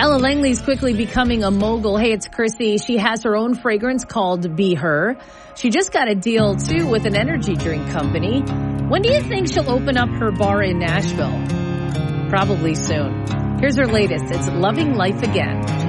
Ella Langley's quickly becoming a mogul. Hey, it's Chrissy. She has her own fragrance called Be Her. She just got a deal, too, with an energy drink company. When do you think she'll open up her bar in Nashville? Probably soon. Here's her latest. It's Loving Life Again.